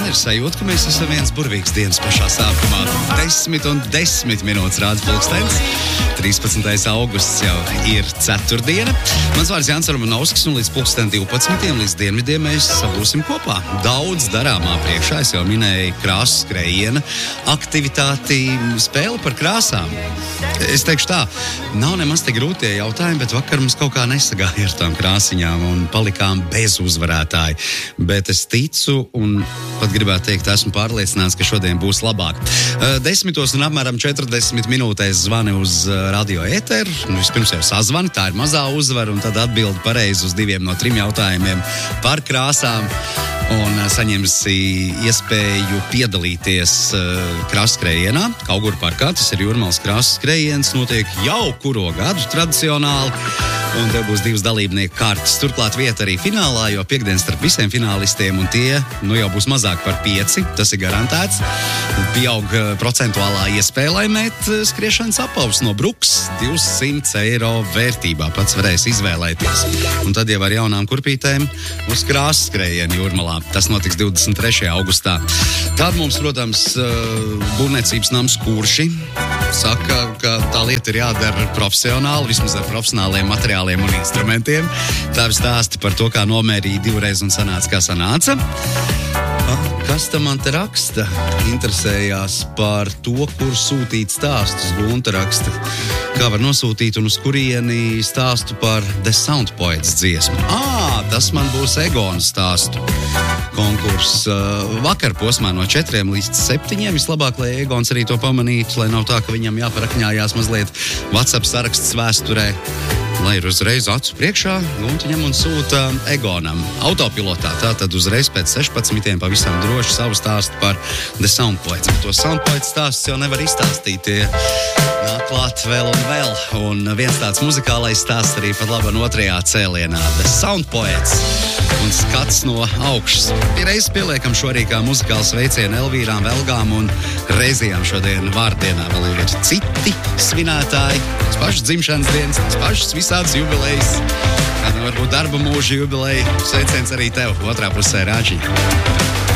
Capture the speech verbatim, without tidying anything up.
ir sajūta, ka mēs esam viens burvīgs dienas pašā sākumā. Desmit un desmit minūtes rāda pulkstens. trīspadsmitais augusts jau ir ceturtdiena. Mans vārds Jānis Romanovskis un līdz pulksten divpadsmitiem līdz dienvidiem mēs sabūsim kopā. Daudz darāmā priekšā, es jau minēju krāsu skrējiena, aktivitāti, spēli par krāsām. Es teikšu tā, nav nemaz te grūtie jautājumi, bet vakar mums kaut kā nesagāja ar tām krāsiņām un palikām bez uzvarētāji. Bet es ticu un pat gribētu teikt, esmu pārliecināts, ka šodien būs labāk. Desmitos un apmēram četrdesmit minūtēs zvani uz radio ēteru. Nu, vispirms jau sazvani, tā ir mazā uzvara, un tad atbildi pareizi uz diviem no trim jautājumiem par krāsām. Un saņemsi iespēju piedalīties uh, krāsu skrējienā, Kauguru parkā. Tas ir Jūrmalas krāsu skrējiens, notiek jau kuro gadu tradicionāli. Un tev būs divas dalībnieku kartes. Turklāt vieta arī finālā, jo piekdien starp visiem finālistiem, un tie nu jau būs mazāk par pieci, tas ir garantēts. Pieaug procentuālā iespēja laimēt skriešanas apaus no Bruks, divsimt eiro vērtībā. Pats varēs izvēlēties. Un tad jau ar jaunām kurpītēm uz krāsu skrējienu Jūrmalā. Tas notiks divdesmit trešajā augustā. Tad mums, protams, būvniecības nams Kurši saka, ka tā lieta ir jādara profesionāli, vismaz ar profesionāliem materiāliem un instrumentiem. Tā ir stāsti par to, kā nomērīja divreiz un sanāca, kā sanāca. Kas tam man te raksta? Interesējās par to, kur sūtīt stāstus. Gunta raksta, kā var nosūtīt un uz kurieni stāstu par The Sound Poets dziesmu. Ā, tas man būs Egona stāstu konkurss. Vakar posmā no četriem līdz septiņiem. Vislabāk, lai Egons arī to pamanītu, lai nav tā, ka viņam jāparakņājās mazliet WhatsApp saraksts vēsturē. Lai ir uzreiz acu priekšā, Guntiņam un sūta Egonam autopilotā. Tātad uzreiz pēc sešpadsmitiem pavisam droši savu stāstu par The Sound Poets. Bet to Sound Poets stāstus jau nevar izstāstīt. Tie nāk klāt vēl un vēl. Un viens tāds muzikālais stāsts arī pat labi otrajā cēlienā. The Sound Poets un skats no augšas. Reiz pieliekam šo arī kā muzikāls veicienu Elvīrām, Velgām un Reizijām šodien vārdienā. Vēl ir citi svinētāji, tas pašas dzimšanas dienas, tas pašas visādas jubilejas. Kāda varbūt darba mūža jubileja. Sveiciens arī tev, otrā pusē Rāģī.